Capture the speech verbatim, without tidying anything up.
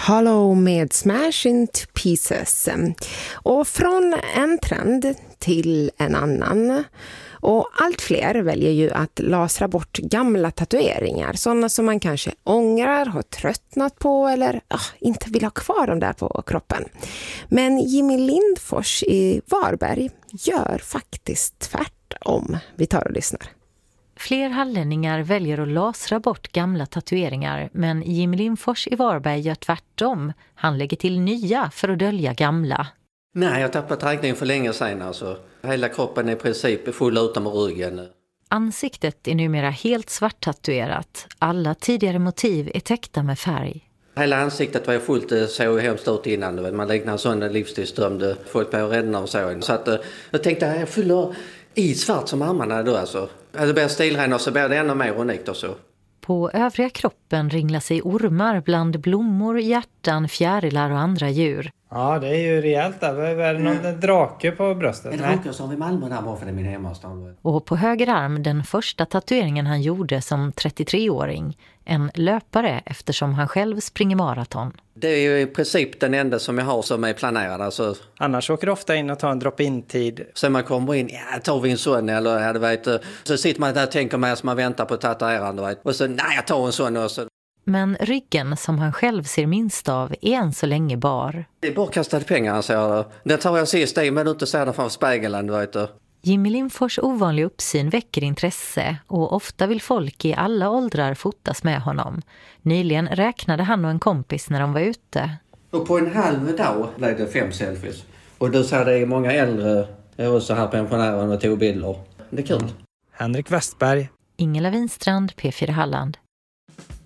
Hollow med Smash into Pieces. Och från en trend till en annan. Och allt fler väljer ju att lasra bort gamla tatueringar. Sådana som man kanske ångrar, har tröttnat på eller ah, inte vill ha kvar dem där på kroppen. Men Jimmy Lindfors i Varberg gör faktiskt tvärtom. Vi tar och lyssnar. Fler hallänningar väljer att lasra bort gamla tatueringar, men Jimmy Lindfors i Varberg gör tvärtom. Han lägger till nya för att dölja gamla. Nej, jag tappade räkningen för länge sedan. Alltså. Hela kroppen är i princip full utom ryggen. Ansiktet är numera helt svart tatuerat. Alla tidigare motiv är täckta med färg. Hela ansiktet var ju fullt, så hemskt ut innan. Man liknade en sån livstidsdrömde folk på rädda och så. Så att, jag tänkte att jag fyller i svart som armarna då alltså. Det blir stilren och så blir det ännu mer unikt och så. På övriga kroppen ringlar sig ormar bland blommor, hjärtan, fjärilar och andra djur. Ja, det är ju rejält där. Är det någon mm. drake på bröstet? En drake som i Malmö där bara för det är min hemmastad. Och på höger arm den första tatueringen han gjorde som trettiotre-åring. En löpare eftersom han själv springer maraton. Det är ju i princip den enda som jag har som är planerad. Alltså. Annars åker ofta in och tar en drop-in-tid. Så man kommer in, ja tar vi en sån eller ja, du vet. Så sitter man där och tänker med som man väntar på tatuerande. Och så nej jag tar en sån och så. Men ryggen som han själv ser minst av är än så länge bar. Det är bara kastade pengar, han säger. Det tar jag sist i, men du inte ser det från spegeln, du vet. Jimmy Lindfors ovanliga uppsyn väcker intresse och ofta vill folk i alla åldrar fotas med honom. Nyligen räknade han och en kompis när de var ute. Och på en halv dag blev det fem selfies. Och du ser det är många äldre, också här pensionärer och tog bilder. Det är kul. Henrik Westberg. Ingela Winstrand, P fyra Halland.